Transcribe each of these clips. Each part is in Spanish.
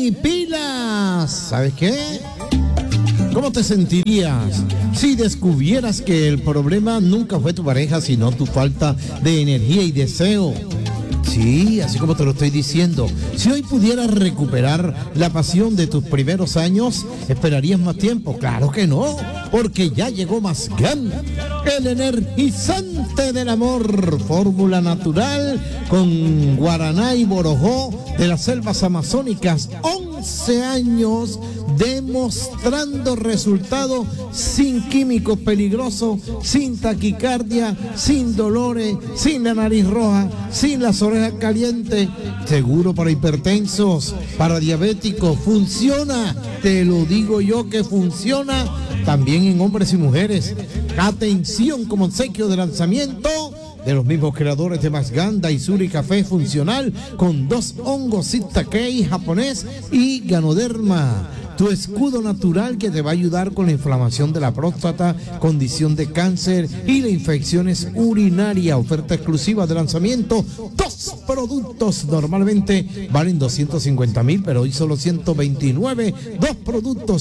¡Ey, pilas! ¿Sabes qué? ¿Cómo te sentirías si descubrieras que el problema nunca fue tu pareja, sino tu falta de energía y deseo? Sí, así como te lo estoy diciendo. Si hoy pudieras recuperar la pasión de tus primeros años, ¿esperarías más tiempo? Claro que no, porque ya llegó Mazgán, el energizante del amor, fórmula natural con guaraná y borojó de las selvas amazónicas. 11 años demostrando resultados sin químicos peligrosos, sin taquicardia, sin dolores, sin la nariz roja, sin las orejas calientes, seguro para hipertensos, para diabéticos, funciona, te lo digo yo que funciona, también en hombres y mujeres. Atención, como obsequio de lanzamiento de los mismos creadores de Mazgán, Daisuri Café Funcional con 2 hongos Shiitake japonés y Ganoderma, tu escudo natural que te va a ayudar con la inflamación de la próstata, condición de cáncer y las infecciones urinarias. Oferta exclusiva de lanzamiento, 2 productos normalmente valen 250,000, pero hoy solo 129, 2 productos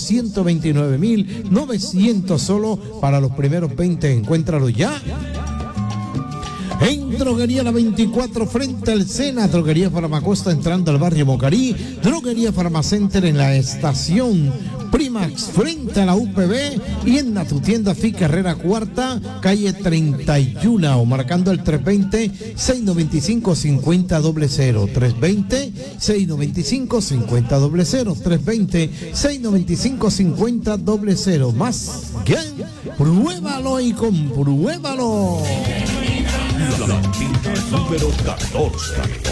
129,900 solo para los primeros 20. Encuéntralo ya en Droguería La 24 frente al Sena, Droguería Farmacosta entrando al barrio Mocarí, Droguería Farmacenter en la estación Primax frente a la UPB y en tu tienda Fi Carrera Cuarta, calle 31 o marcando el 320-695-5000, 320-695-5000, 320-695-5000. Más que pruébalo y compruébalo. La Latina número 14.